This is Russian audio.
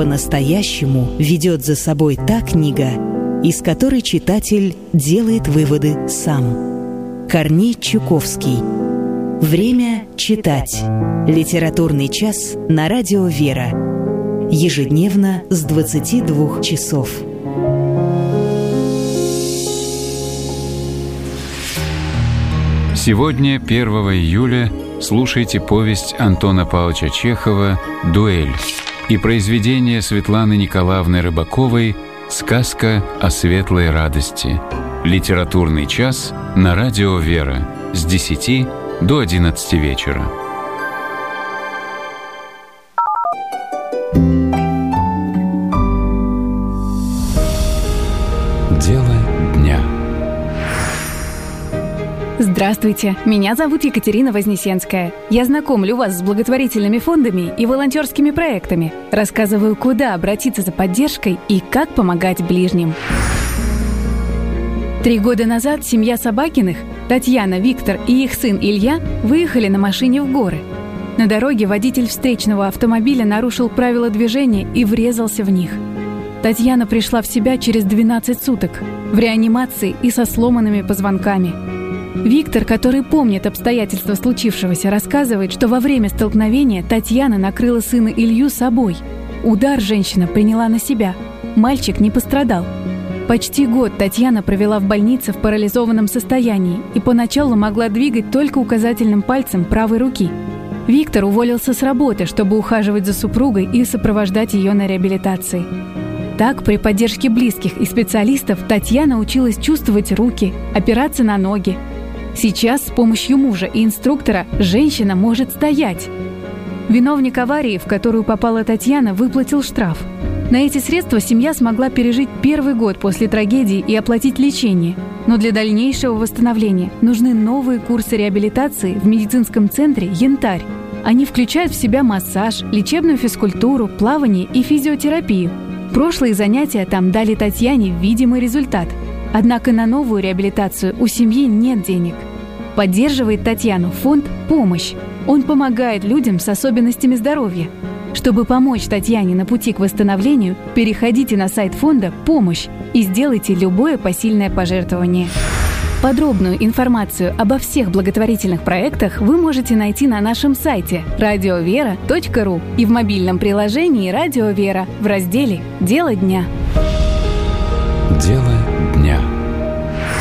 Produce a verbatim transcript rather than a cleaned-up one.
По-настоящему ведет за собой та книга, из которой читатель делает выводы сам. Корней Чуковский. Время читать. Литературный час на радио «Вера». Ежедневно с двадцати двух часов. Сегодня, первого июля, слушайте повесть Антона Павловича Чехова «Дуэль» и произведение Светланы Николаевны Рыбаковой «Сказка о светлой радости». Литературный час на радио «Вера» с десяти до одиннадцати вечера. Дело дня. Здравствуйте, меня зовут Екатерина Вознесенская. Я знакомлю вас с благотворительными фондами и волонтерскими проектами. Рассказываю, куда обратиться за поддержкой и как помогать ближним. Три года назад семья Собакиных, Татьяна, Виктор и их сын Илья, выехали на машине в горы. На дороге водитель встречного автомобиля нарушил правила движения и врезался в них. Татьяна пришла в себя через двенадцать суток, в реанимации и со сломанными позвонками. Виктор, который помнит обстоятельства случившегося, рассказывает, что во время столкновения Татьяна накрыла сына Илью собой. Удар женщина приняла на себя. Мальчик не пострадал. Почти год Татьяна провела в больнице в парализованном состоянии и поначалу могла двигать только указательным пальцем правой руки. Виктор уволился с работы, чтобы ухаживать за супругой и сопровождать ее на реабилитации. Так, при поддержке близких и специалистов Татьяна училась чувствовать руки, опираться на ноги. Сейчас с помощью мужа и инструктора женщина может стоять. Виновник аварии, в которую попала Татьяна, выплатил штраф. На эти средства семья смогла пережить первый год после трагедии и оплатить лечение. Но для дальнейшего восстановления нужны новые курсы реабилитации в медицинском центре «Янтарь». Они включают в себя массаж, лечебную физкультуру, плавание и физиотерапию. Прошлые занятия там дали Татьяне видимый результат. Однако на новую реабилитацию у семьи нет денег. Поддерживает Татьяну фонд «Помощь». Он помогает людям с особенностями здоровья. Чтобы помочь Татьяне на пути к восстановлению, переходите на сайт фонда «Помощь» и сделайте любое посильное пожертвование. Подробную информацию обо всех благотворительных проектах вы можете найти на нашем сайте радио вера точка ру и в мобильном приложении «Радио Вера» в разделе «Дело дня». Дело